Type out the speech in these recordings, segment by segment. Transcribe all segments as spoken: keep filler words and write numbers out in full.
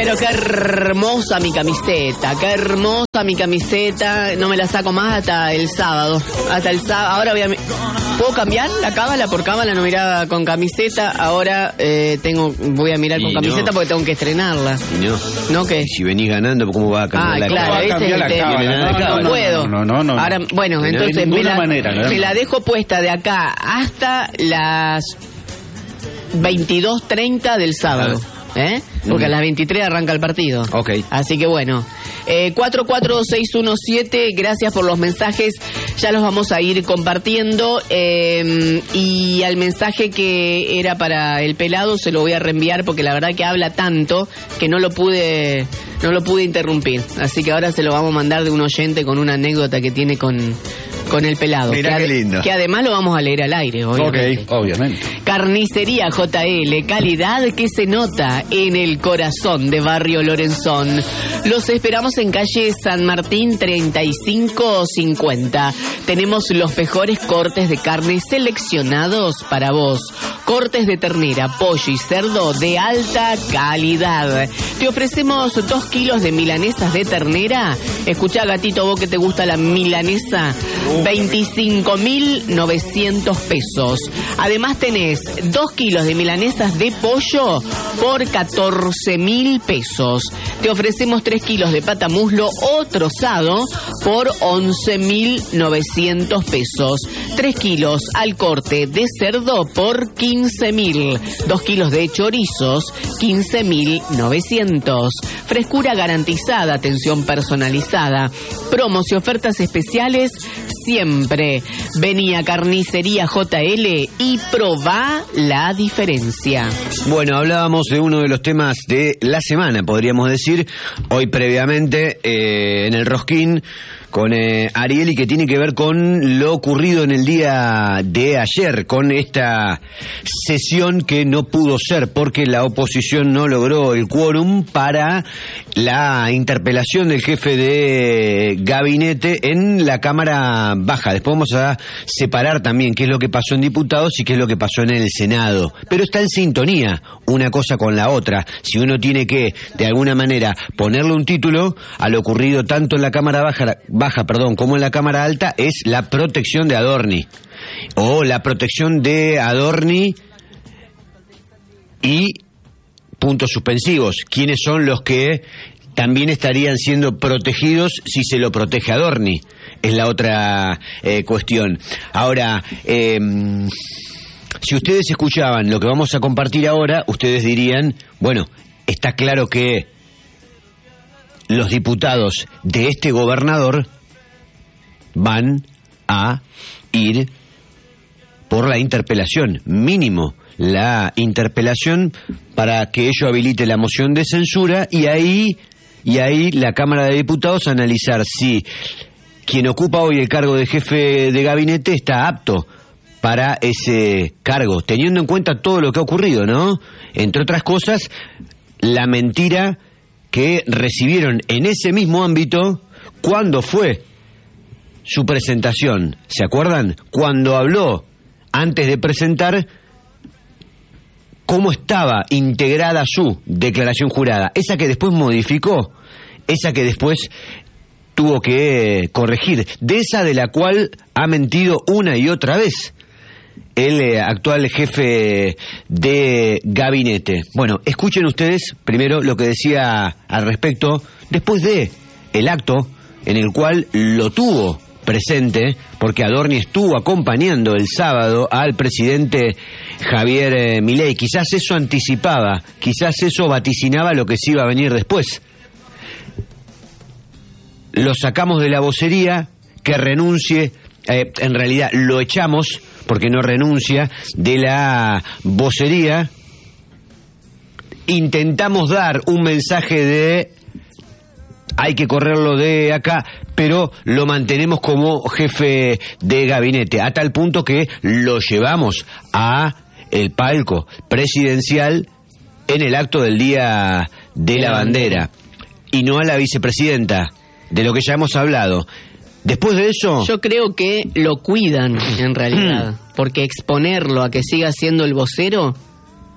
Pero qué hermosa mi camiseta, qué hermosa mi camiseta. No me la saco más hasta el sábado. Hasta el sábado. Ahora voy a... ¿Puedo cambiar la cábala? Por cábala no miraba con camiseta. Ahora eh, tengo voy a mirar y con camiseta no. Porque tengo que estrenarla. Y no. ¿No qué? Si venís ganando, ¿cómo va a cambiar ah, la claro, cábala? Ese es el tema. No, no, no, no puedo. No, no, no, no. Ahora, bueno, no entonces me la, manera, ¿no? me la dejo puesta de acá hasta las veintidós treinta del sábado. ¿Eh? Porque mm. a las veintitrés arranca el partido. Ok. Así que bueno. Eh, cuatro cuatro seis uno siete, gracias por los mensajes. Ya los vamos a ir compartiendo. Eh, y al mensaje que era para el pelado se lo voy a reenviar porque la verdad que habla tanto que no lo pude, no lo pude interrumpir. Así que ahora se lo vamos a mandar de un oyente con una anécdota que tiene con, con el pelado. Mirá que, qué lindo. Que además lo vamos a leer al aire, obviamente. Ok, obviamente. Carnicería J L, calidad que se nota en el corazón de Barrio Lorenzón. Los esperamos en calle San Martín treinta y cinco cincuenta. Tenemos los mejores cortes de carne seleccionados para vos. Cortes de ternera, pollo y cerdo de alta calidad. Te ofrecemos dos kilos de milanesas de ternera. Escuchá, gatito, vos que te gusta la milanesa, veinticinco mil novecientos pesos. Además tenés dos kilos de milanesas de pollo por catorce mil pesos. Te ofrecemos tres kilos de pata muslo o trozado por once mil novecientos pesos. tres kilos al corte de cerdo por quince mil. dos kilos de chorizos, quince mil novecientos. Frescura garantizada, atención personalizada. Promos y ofertas especiales siempre. Vení a Carnicería J L y probá la diferencia. Bueno, hablábamos de uno de los temas de la semana, podríamos decir, hoy previamente eh, en el Rosquín con eh, Ariel, y que tiene que ver con lo ocurrido en el día de ayer, con esta sesión que no pudo ser porque la oposición no logró el quórum para la interpelación del jefe de gabinete en la Cámara Baja. Después vamos a separar también qué es lo que pasó en diputados y qué es lo que pasó en el Senado. Pero está en sintonía una cosa con la otra. Si uno tiene que, de alguna manera, ponerle un título a lo ocurrido tanto en la Cámara Baja, baja perdón, como en la Cámara Alta, es la protección de Adorni. O la protección de Adorni y puntos suspensivos. ¿Quiénes son los que también estarían siendo protegidos si se lo protege Adorni? Es la otra eh, cuestión. Ahora, eh, si ustedes escuchaban lo que vamos a compartir ahora, ustedes dirían, bueno, está claro que los diputados de este gobernador van a ir por la interpelación, mínimo la interpelación para que ello habilite la moción de censura, y ahí y ahí la Cámara de Diputados analizar si quien ocupa hoy el cargo de jefe de gabinete está apto para ese cargo, teniendo en cuenta todo lo que ha ocurrido, ¿no? Entre otras cosas, la mentira que recibieron en ese mismo ámbito cuando fue su presentación. ¿Se acuerdan? Cuando habló, antes de presentar, cómo estaba integrada su declaración jurada. Esa que después modificó, esa que después tuvo que corregir, de esa de la cual ha mentido una y otra vez el eh, actual jefe de gabinete. Bueno, escuchen ustedes primero lo que decía al respecto después de el acto en el cual lo tuvo presente, porque Adorni estuvo acompañando el sábado al presidente Javier eh, Milei. Quizás eso anticipaba, quizás eso vaticinaba lo que se iba a venir después. Lo sacamos de la vocería, que renuncie, eh, en realidad lo echamos porque no renuncia de la vocería. Intentamos dar un mensaje de hay que correrlo de acá, pero lo mantenemos como jefe de gabinete, a tal punto que lo llevamos a el palco presidencial en el acto del Día de la Bandera, y no a la vicepresidenta, de lo que ya hemos hablado. Después de eso, yo creo que lo cuidan en realidad, porque exponerlo a que siga siendo el vocero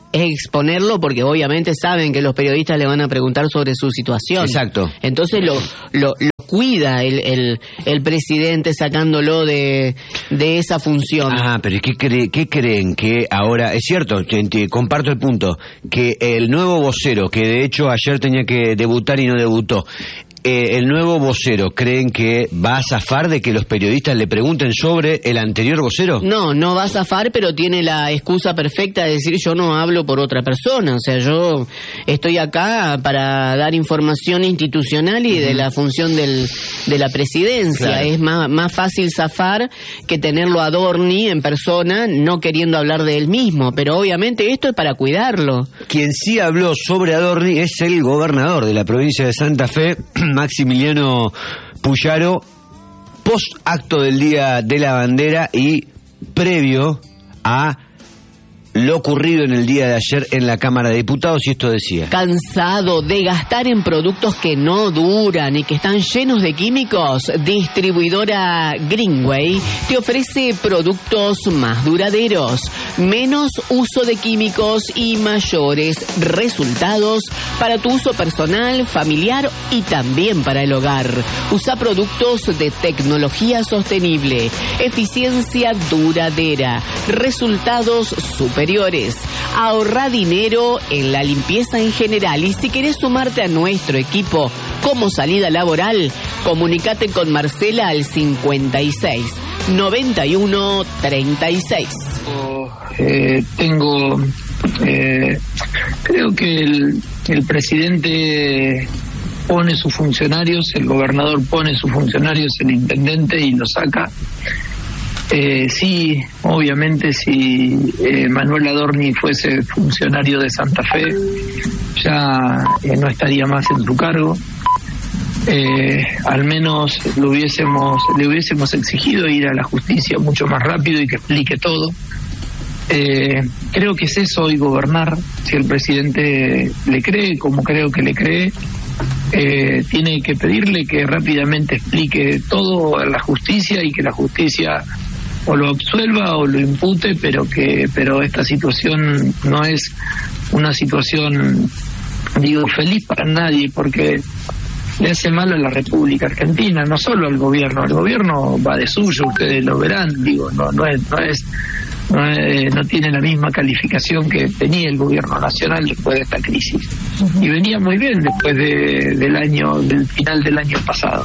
exponerlo porque obviamente saben que los periodistas le van a preguntar sobre su situación. Exacto. Entonces lo, lo, lo cuida el, el, el presidente sacándolo de, de esa función. Ah, pero ¿qué, cree, ¿qué creen que ahora? Es cierto, te, te comparto el punto, que el nuevo vocero, que de hecho ayer tenía que debutar y no debutó, Eh, el nuevo vocero, ¿creen que va a zafar de que los periodistas le pregunten sobre el anterior vocero? No, no va a zafar, pero tiene la excusa perfecta de decir yo no hablo por otra persona, o sea, yo estoy acá para dar información institucional y de la función del, de la presidencia. Claro. Es más, más fácil zafar que tenerlo a Dorni en persona, no queriendo hablar de él mismo, pero obviamente esto es para cuidarlo. Quien sí habló sobre Adorni es el gobernador de la provincia de Santa Fe, Maximiliano Puyaro, post acto del Día de la Bandera y previo a lo ocurrido en el día de ayer en la Cámara de Diputados, y esto decía: cansado de gastar en productos que no duran y que están llenos de químicos, distribuidora Greenway te ofrece productos más duraderos, menos uso de químicos y mayores resultados para tu uso personal, familiar y también para el hogar. Usa productos de tecnología sostenible, eficiencia duradera, resultados superiores. Ahorra dinero en la limpieza en general, y si querés sumarte a nuestro equipo como salida laboral, comunicate con Marcela al cincuenta y seis noventa y uno treinta y seis. Eh, tengo, eh, creo que el, el presidente pone sus funcionarios, el gobernador pone sus funcionarios, el intendente, y lo saca. Eh, sí, obviamente si eh, Manuel Adorni fuese funcionario de Santa Fe, ya eh, no estaría más en su cargo. Eh, al menos lo hubiésemos, le hubiésemos exigido ir a la justicia mucho más rápido y que explique todo. Eh, creo que es eso hoy, gobernar. Si el presidente le cree, como creo que le cree, eh, tiene que pedirle que rápidamente explique todo a la justicia y que la justicia o lo absuelva o lo impute, pero que pero esta situación no es una situación, digo, feliz para nadie, porque le hace mal a la República Argentina, no solo al gobierno. El gobierno va de suyo, ustedes lo verán, digo, no no es no es no, es, no tiene la misma calificación que tenía el gobierno nacional después de esta crisis, y venía muy bien después de, del año del final del año pasado.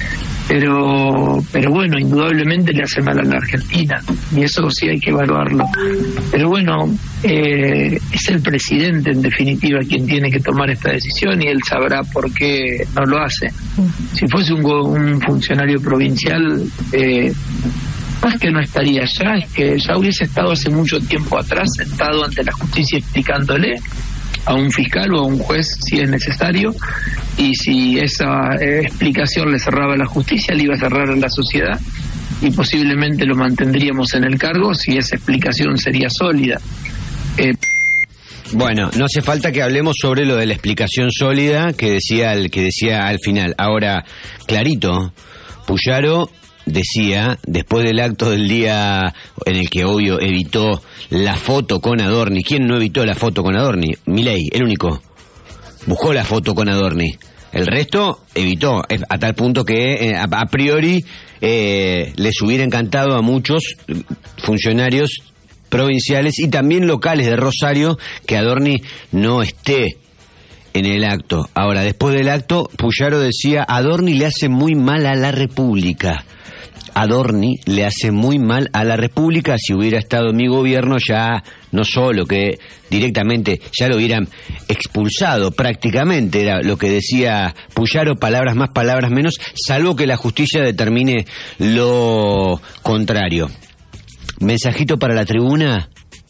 Pero pero bueno, indudablemente le hace mal a la Argentina, y eso sí hay que evaluarlo. Pero bueno, eh, es el presidente en definitiva quien tiene que tomar esta decisión, y él sabrá por qué no lo hace. Si fuese un, un funcionario provincial, eh, más que no estaría allá, es que ya hubiese estado hace mucho tiempo atrás sentado ante la justicia explicándole a un fiscal o a un juez si es necesario, y si esa eh, explicación le cerraba a la justicia, le iba a cerrar a la sociedad, y posiblemente lo mantendríamos en el cargo si esa explicación sería sólida. Eh, Bueno, no hace falta que hablemos sobre lo de la explicación sólida que decía el que decía al final. Ahora, clarito, Puyaro decía, después del acto del día en el que obvio evitó la foto con Adorni. ¿Quién no evitó la foto con Adorni? Milei, el único. Buscó la foto con Adorni. El resto evitó, a tal punto que eh, a, a priori eh, les hubiera encantado a muchos funcionarios provinciales y también locales de Rosario que Adorni no esté en el acto. Ahora, después del acto, Puyaro decía, Adorni le hace muy mal a la República. Adorni le hace muy mal a la República. Si hubiera estado en mi gobierno, ya no solo que directamente ya lo hubieran expulsado prácticamente, era lo que decía Puyaro, palabras más, palabras menos, salvo que la justicia determine lo contrario. Mensajito para la tribuna.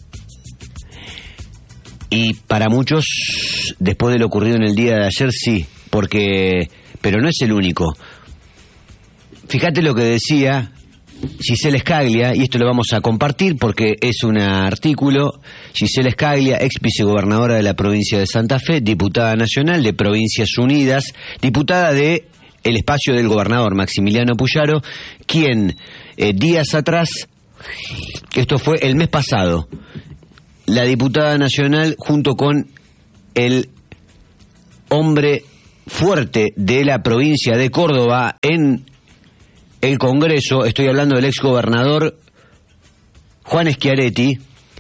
Y para muchos, después de lo ocurrido en el día de ayer, sí, porque, pero no es el único. Fíjate lo que decía Gisela Scaglia, y esto lo vamos a compartir porque es un artículo. Gisela Scaglia, ex vicegobernadora de la provincia de Santa Fe, diputada nacional de Provincias Unidas, diputada de el espacio del gobernador Maximiliano Puyaro, quien eh, días atrás, esto fue el mes pasado, la diputada nacional junto con el hombre fuerte de la provincia de Córdoba en el Congreso, estoy hablando del exgobernador Juan Schiaretti,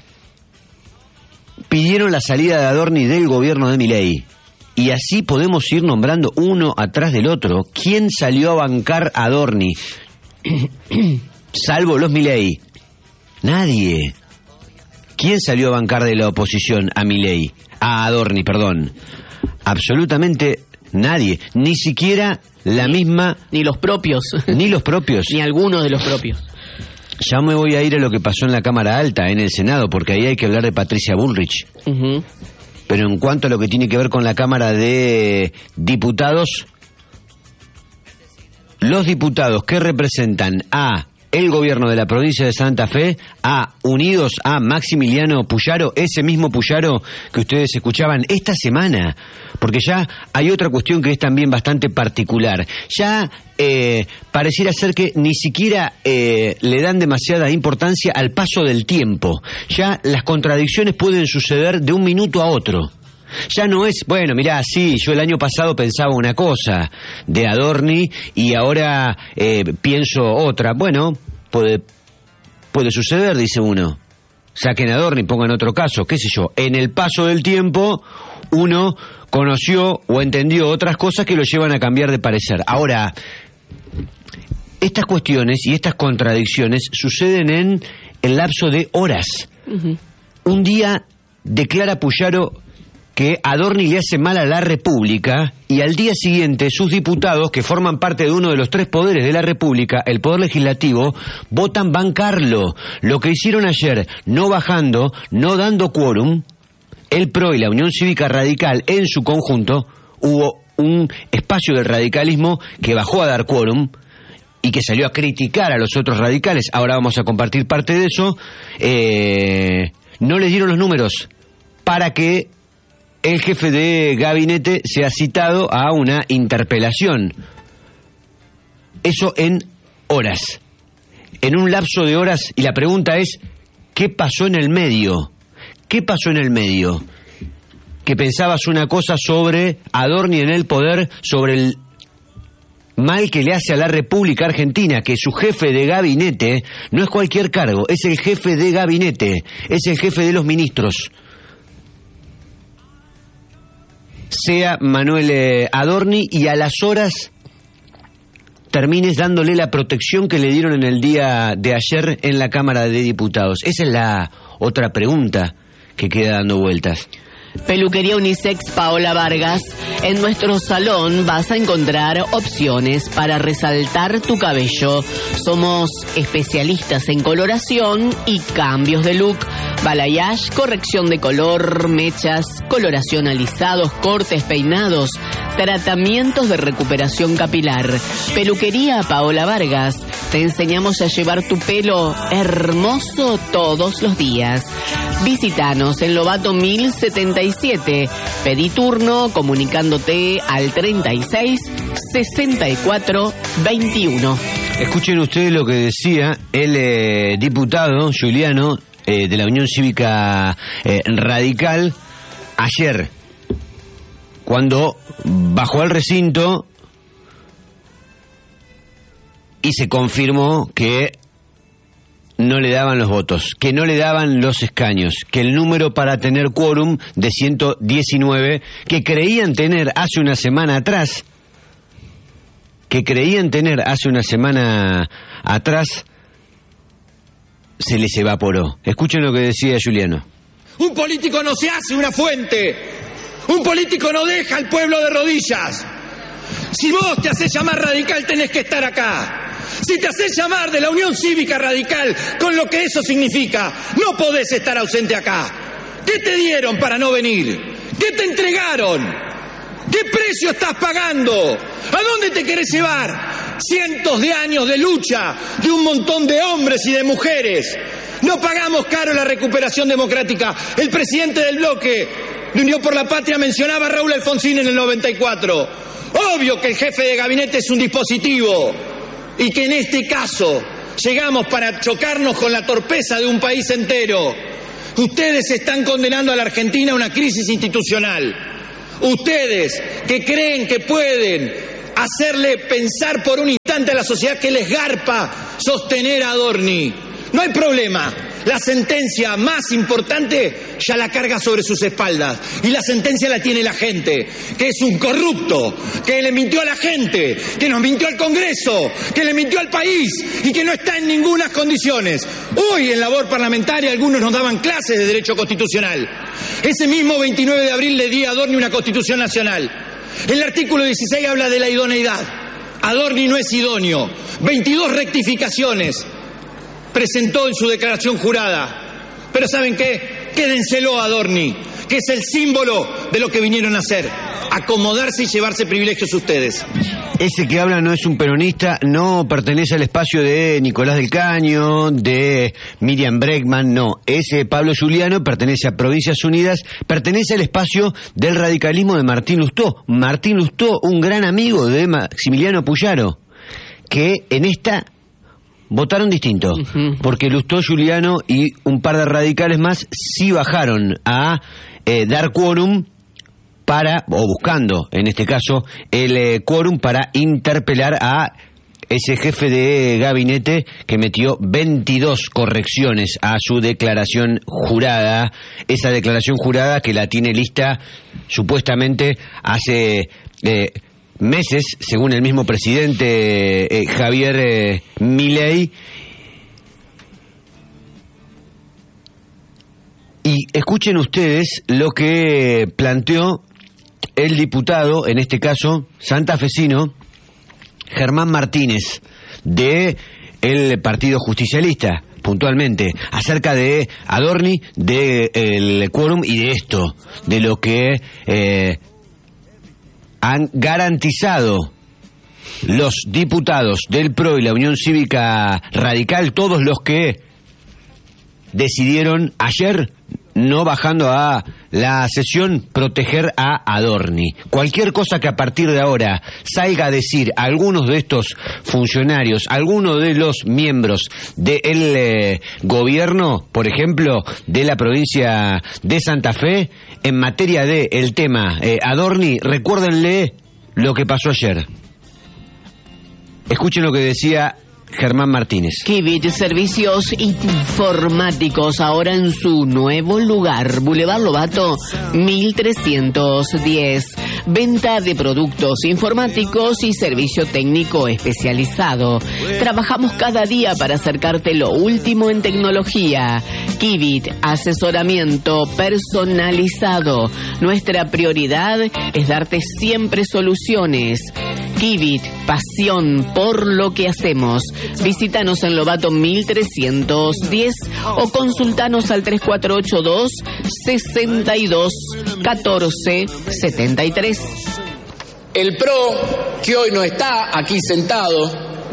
pidieron la salida de Adorni del gobierno de Milei. Y así podemos ir nombrando uno atrás del otro. ¿Quién salió a bancar a Adorni? Salvo los Milei. Nadie. ¿Quién salió a bancar de la oposición a Milei? A Adorni, perdón. Absolutamente nadie. Ni siquiera la misma... Ni los propios. Ni los propios. Ni algunos de los propios. Ya me voy a ir a lo que pasó en la Cámara Alta, en el Senado, porque ahí hay que hablar de Patricia Bullrich. Uh-huh. Pero en cuanto a lo que tiene que ver con la Cámara de Diputados, los diputados que representan a el gobierno de la provincia de Santa Fe, a unidos a Maximiliano Puyaro, ese mismo Puyaro que ustedes escuchaban esta semana, porque ya hay otra cuestión que es también bastante particular. Ya eh, pareciera ser que ni siquiera eh, le dan demasiada importancia al paso del tiempo. Ya las contradicciones pueden suceder de un minuto a otro. Ya no es, bueno, mirá, sí, yo el año pasado pensaba una cosa de Adorni y ahora eh, pienso otra. Bueno, puede, puede suceder, dice uno. Saquen a Adorni, pongan otro caso, qué sé yo. En el paso del tiempo, uno conoció o entendió otras cosas que lo llevan a cambiar de parecer. Ahora, estas cuestiones y estas contradicciones suceden en el lapso de horas. Uh-huh. Un día declara Puyaro que Adorni le hace mal a la República y al día siguiente sus diputados, que forman parte de uno de los tres poderes de la República, el Poder Legislativo, votan bancarlo. Lo que hicieron ayer, no bajando, no dando quórum, el P R O y la Unión Cívica Radical en su conjunto, hubo un espacio del radicalismo que bajó a dar quórum y que salió a criticar a los otros radicales. Ahora vamos a compartir parte de eso. Eh, no les dieron los números para que el jefe de gabinete sea citado a una interpelación. Eso en horas. En un lapso de horas. Y la pregunta es, ¿qué pasó en el medio? ¿Qué pasó en el medio? Que pensabas una cosa sobre Adorni en el poder, sobre el mal que le hace a la República Argentina, que su jefe de gabinete no es cualquier cargo, es el jefe de gabinete, es el jefe de los ministros. Sea Manuel eh, Adorni, y a las horas termines dándole la protección que le dieron en el día de ayer en la Cámara de Diputados. Esa es la otra pregunta que queda dando vueltas. Peluquería Unisex Paola Vargas. En nuestro salón vas a encontrar opciones para resaltar tu cabello. Somos especialistas en coloración y cambios de look. Balayage, corrección de color, mechas, coloración, alisados, cortes, peinados, tratamientos de recuperación capilar. Peluquería Paola Vargas. Te enseñamos a llevar tu pelo hermoso todos los días. Visítanos en Lobato mil setenta y siete. Pedí turno comunicándote al treinta y seis, sesenta y cuatro, veintiuno. Escuchen ustedes lo que decía el eh, diputado Giuliano eh, de la Unión Cívica eh, Radical ayer, cuando bajó al recinto y se confirmó que no le daban los votos, que no le daban los escaños, que el número para tener quórum de ciento diecinueve, que creían tener hace una semana atrás, que creían tener hace una semana atrás, se les evaporó. Escuchen lo que decía Giuliano. Un político no se hace una fuente, un político no deja al pueblo de rodillas. Si vos te haces llamar radical, tenés que estar acá. Si te haces llamar de la Unión Cívica Radical, con lo que eso significa, no podés estar ausente acá. ¿Qué te dieron para no venir? ¿Qué te entregaron? ¿Qué precio estás pagando? ¿A dónde te querés llevar? Cientos de años de lucha de un montón de hombres y de mujeres. No pagamos caro la recuperación democrática. El presidente del bloque de Unión por la Patria mencionaba a Raúl Alfonsín en el noventa y cuatro. Obvio que el jefe de gabinete es un dispositivo. Y que en este caso llegamos para chocarnos con la torpeza de un país entero. Ustedes están condenando a la Argentina a una crisis institucional. Ustedes que creen que pueden hacerle pensar por un instante a la sociedad que les garpa sostener a Adorni. No hay problema. La sentencia más importante ya la carga sobre sus espaldas. Y la sentencia la tiene la gente, que es un corrupto, que le mintió a la gente, que nos mintió al Congreso, que le mintió al país y que no está en ninguna condiciones. Hoy en labor parlamentaria algunos nos daban clases de derecho constitucional. Ese mismo veintinueve de abril le di a Adorni una constitución nacional. El artículo dieciséis habla de la idoneidad. Adorni no es idóneo. veintidós rectificaciones presentó en su declaración jurada. Pero ¿saben qué? Quédenselo a Adorni, que es el símbolo de lo que vinieron a hacer, acomodarse y llevarse privilegios ustedes. Ese que habla no es un peronista, no pertenece al espacio de Nicolás del Caño, de Miriam Bregman, no. Ese Pablo Giuliano pertenece a Provincias Unidas, pertenece al espacio del radicalismo de Martín Lustó. Martín Lustó, un gran amigo de Maximiliano Puyaro, que en esta votaron distinto, uh-huh. porque Lustó, Giuliano y un par de radicales más sí bajaron a eh, dar quórum para, o buscando en este caso, el eh, quórum para interpelar a ese jefe de gabinete que metió veintidós correcciones a su declaración jurada, esa declaración jurada que la tiene lista supuestamente hace Eh, meses, según el mismo presidente eh, Javier eh, Milei. Y escuchen ustedes lo que planteó el diputado, en este caso santafesino, Germán Martínez, de el Partido Justicialista, puntualmente, acerca de Adorni, del quórum y de esto, de lo que eh, han garantizado los diputados del P R O y la Unión Cívica Radical, todos los que decidieron ayer, no bajando a la sesión, proteger a Adorni. Cualquier cosa que a partir de ahora salga a decir algunos de estos funcionarios, algunos de los miembros del eh, gobierno, por ejemplo, de la provincia de Santa Fe, en materia de el tema eh, Adorni, recuérdenle lo que pasó ayer. Escuchen lo que decía Germán Martínez. Kivit, servicios informáticos, ahora en su nuevo lugar, Boulevard Lobato mil trescientos diez. Venta de productos informáticos y servicio técnico especializado. Trabajamos cada día para acercarte lo último en tecnología. Kivit, asesoramiento personalizado. Nuestra prioridad es darte siempre soluciones. Kivit, pasión por lo que hacemos. Visítanos en Lobato mil trescientos diez o consultanos al tres cuatro ocho dos, seis dos, uno cuatro siete tres. El P R O, que hoy no está aquí sentado,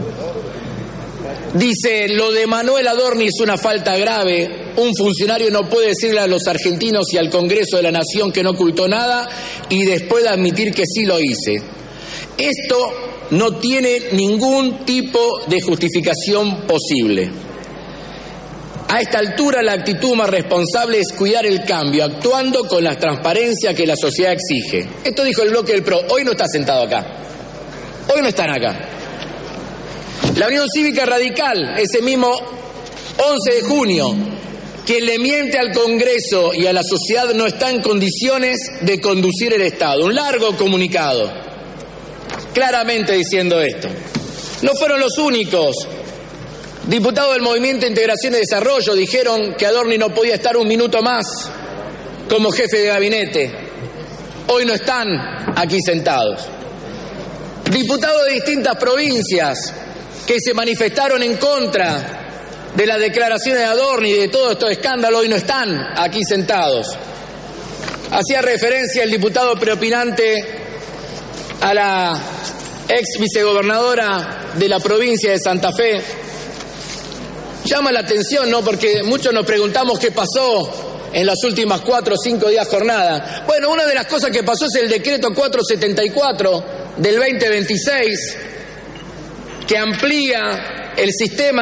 dice: lo de Manuel Adorni es una falta grave. Un funcionario no puede decirle a los argentinos y al Congreso de la Nación que no ocultó nada y después admitir que sí lo hice. Esto no tiene ningún tipo de justificación posible. A esta altura la actitud más responsable es cuidar el cambio, actuando con la transparencia que la sociedad exige. Esto dijo el bloque del P R O. Hoy no está sentado acá. Hoy no están acá. La Unión Cívica Radical, ese mismo once de junio, quien le miente al Congreso y a la sociedad, no está en condiciones de conducir el Estado. Un largo comunicado, claramente diciendo esto. No fueron los únicos. Diputados del Movimiento de Integración y Desarrollo dijeron que Adorni no podía estar un minuto más como jefe de gabinete. Hoy no están aquí sentados. Diputados de distintas provincias que se manifestaron en contra de las declaraciones de Adorni y de todo estos escándalos, hoy no están aquí sentados. Hacía referencia el diputado preopinante a la ex vicegobernadora de la provincia de Santa Fe. Llama la atención, ¿no? Porque muchos nos preguntamos qué pasó en las últimas cuatro o cinco días jornada. Bueno, una de las cosas que pasó es el decreto cuatrocientos setenta y cuatro del veinte veintiséis, que amplía el sistema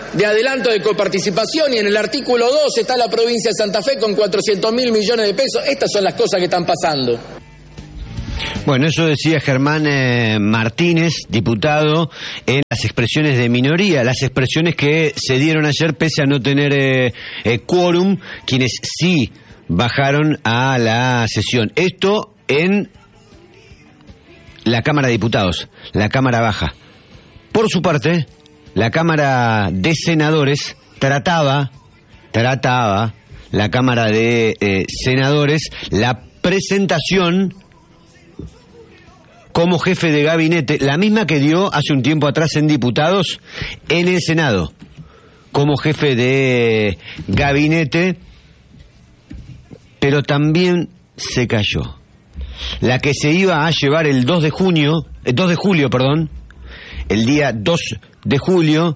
de adelanto de coparticipación, y en el artículo dos está la provincia de Santa Fe con cuatrocientos mil millones de pesos. Estas son las cosas que están pasando. Bueno, eso decía Germán eh, Martínez, diputado, en las expresiones de minoría, las expresiones que se dieron ayer pese a no tener eh, eh, quórum, quienes sí bajaron a la sesión. Esto en la Cámara de Diputados, la Cámara Baja. Por su parte, la Cámara de Senadores trataba, trataba, la Cámara de eh, Senadores, la presentación como jefe de gabinete, la misma que dio hace un tiempo atrás en Diputados, en el Senado, como jefe de gabinete, pero también se cayó. La que se iba a llevar el dos de junio, el dos de julio, perdón, el día dos de julio,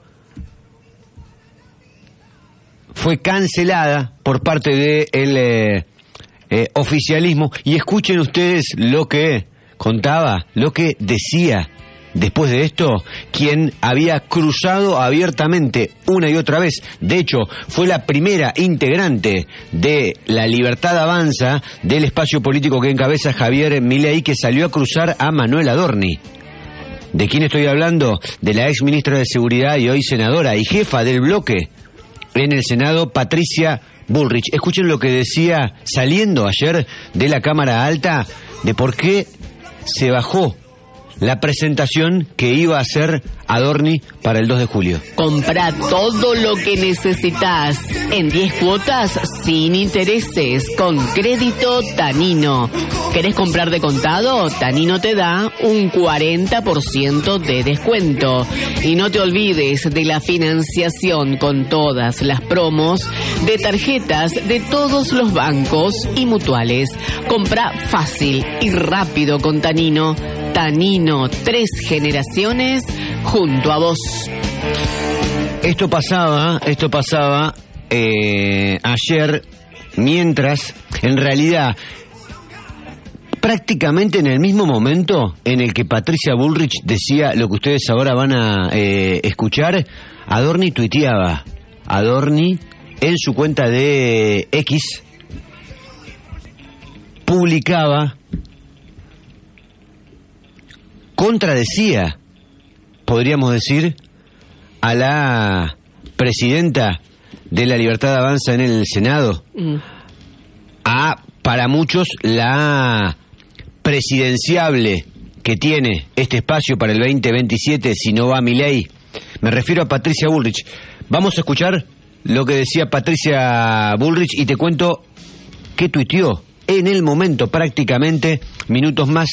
fue cancelada por parte del eh, eh, oficialismo. Y escuchen ustedes lo que contaba, lo que decía después de esto quien había cruzado abiertamente una y otra vez. De hecho, fue la primera integrante de La Libertad Avanza, del espacio político que encabeza Javier Milei, que salió a cruzar a Manuel Adorni. ¿De quién estoy hablando? De la ex ministra de Seguridad y hoy senadora y jefa del bloque en el Senado, Patricia Bullrich. Escuchen lo que decía saliendo ayer de la Cámara Alta de por qué se bajó la presentación que iba a hacer Adorni para el dos de julio. Comprá todo lo que necesitas en diez cuotas sin intereses con Crédito Tanino. ¿Querés comprar de contado? Tanino te da un cuarenta por ciento de descuento. Y no te olvides de la financiación con todas las promos de tarjetas de todos los bancos y mutuales. Comprá fácil y rápido con Tanino. Tanino, tres generaciones junto a vos. Esto pasaba, esto pasaba eh, ayer, mientras, en realidad, prácticamente en el mismo momento en el que Patricia Bullrich decía lo que ustedes ahora van a eh, escuchar, Adorni tuiteaba. Adorni, en su cuenta de X, publicaba, contradecía, podríamos decir, a la presidenta de La Libertad Avanza en el Senado, mm. a, para muchos, la presidenciable que tiene este espacio para el veinte veintisiete si no va Milei. Me refiero a Patricia Bullrich. Vamos a escuchar lo que decía Patricia Bullrich y te cuento qué tuiteó en el momento, prácticamente minutos más,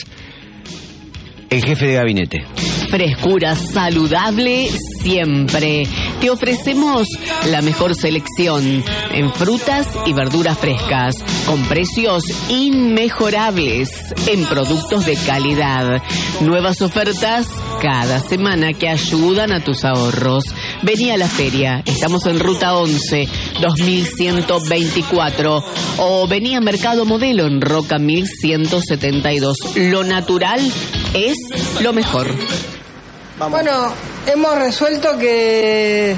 el jefe de gabinete. Frescura saludable siempre. Te ofrecemos la mejor selección en frutas y verduras frescas, con precios inmejorables en productos de calidad. Nuevas ofertas cada semana que ayudan a tus ahorros. Vení a la feria, estamos en Ruta once, dos mil ciento veinticuatro, o vení a Mercado Modelo en Roca mil ciento setenta y dos. Lo natural es lo mejor. Vamos. Bueno, hemos resuelto que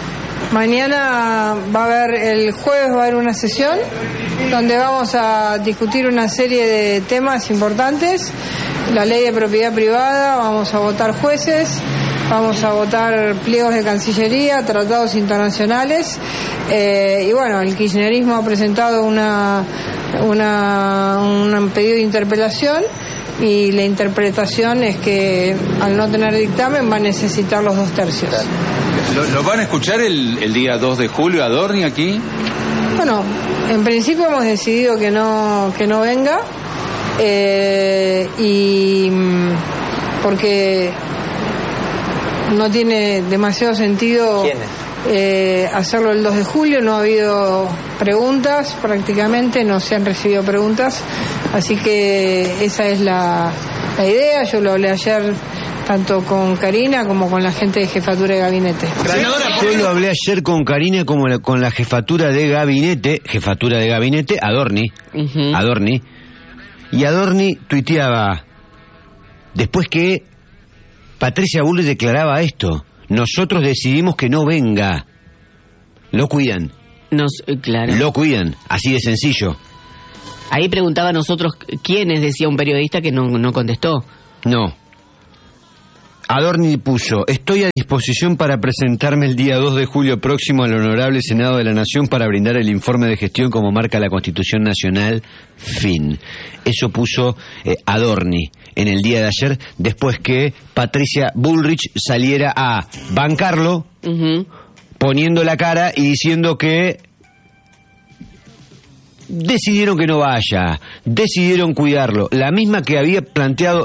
mañana va a haber, el jueves va a haber una sesión donde vamos a discutir una serie de temas importantes. La ley de propiedad privada, vamos a votar jueces, vamos a votar pliegos de Cancillería, tratados internacionales, eh, y bueno, el kirchnerismo ha presentado una, una, un pedido de interpelación. Y la interpretación es que al no tener dictamen va a necesitar los dos tercios. ¿Lo, lo van a escuchar el, el día dos de julio Adorni aquí? Bueno, en principio hemos decidido que no, que no venga, eh, y porque no tiene demasiado sentido. ¿Quién es? Eh, hacerlo el dos de julio, no ha habido preguntas prácticamente, no se han recibido preguntas, así que esa es la, la idea. Yo lo hablé ayer tanto con Karina como con la gente de jefatura de gabinete. Yo lo hablé ayer con Karina como la, con la jefatura de gabinete, jefatura de gabinete, Adorni, uh-huh. Adorni, y Adorni tuiteaba, después que Patricia Bullrich declaraba esto, nosotros decidimos que no venga. Lo cuidan. Nos, claro. Lo cuidan, así de sencillo. Ahí preguntaba a nosotros quiénes, decía un periodista que no, no contestó. No. Adorni puso: estoy a disposición para presentarme el día dos de julio próximo al Honorable Senado de la Nación para brindar el informe de gestión como marca la Constitución Nacional. Fin. Eso puso eh, Adorni en el día de ayer, después que Patricia Bullrich saliera a bancarlo, uh-huh. poniendo la cara y diciendo que decidieron que no vaya, decidieron cuidarlo, la misma que había planteado